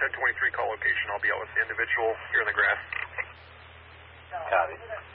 1023 call location. I'll be out with the individual here in the grass. Copy.